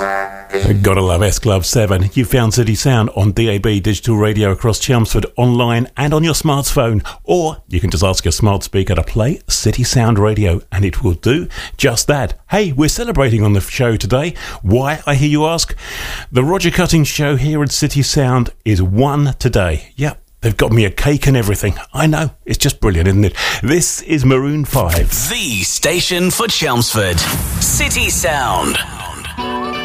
Gotta love S Club 7. You found City Sound on DAB digital radio across Chelmsford, online and on your smartphone. Or you can just ask your smart speaker to play City Sound Radio and it will do just that. Hey, we're celebrating on the show today. Why, I hear you ask? The Roger Cutting Show here at City Sound is one today. Yep. They've got me a cake and everything. I know. It's just brilliant, isn't it? This is Maroon 5. The station for Chelmsford. City Sound.